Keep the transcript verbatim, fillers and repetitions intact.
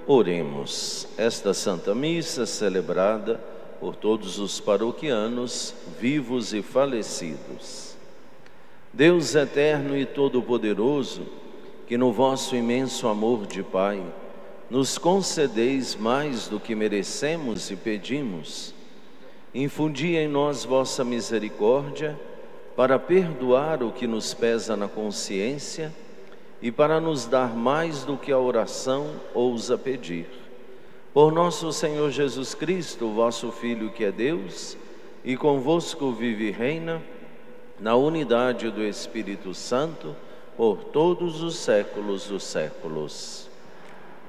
Oremos. Esta Santa Missa celebrada por todos os paroquianos, vivos e falecidos. Deus eterno e todo-poderoso, que no vosso imenso amor de Pai nos concedeis mais do que merecemos e pedimos, infundi em nós vossa misericórdia para perdoar o que nos pesa na consciência e para nos dar mais do que a oração ousa pedir. Por nosso Senhor Jesus Cristo, vosso Filho, que é Deus, e convosco vive e reina, na unidade do Espírito Santo, por todos os séculos dos séculos.